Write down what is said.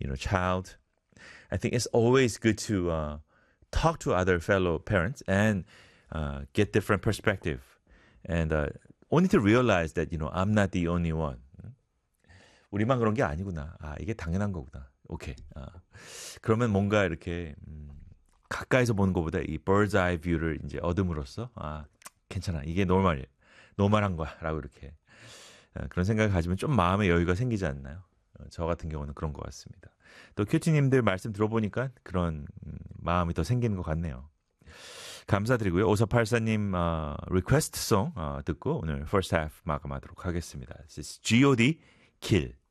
child. I think it's always good to talk to other fellow parents and get different perspective. And only to realize that, I'm not the only one. 우리만 그런 게 아니구나. 이게 당연한 거구나. 오케이. 그러면 뭔가 이렇게 가까이서 보는 것보다 이 bird's eye view를 이제 얻음으로써 괜찮아. 이게 노멀한 거야. 라고 이렇게 그런 생각을 가지면 좀 마음의 여유가 생기지 않나요? 저 같은 경우는 그런 것 같습니다. 또 큐티님들 말씀 들어보니까 그런 마음이 더 생기는 것 같네요. 감사드리고요. 5484님 리퀘스트 송 듣고 오늘 first half 마감하도록 하겠습니다. This is G.O.D. Kill.